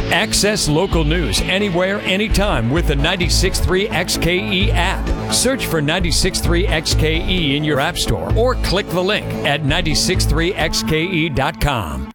Access local news anywhere, anytime with the 96.3 XKE app. Search for 96.3 XKE in your app store or click the link at 963xke.com.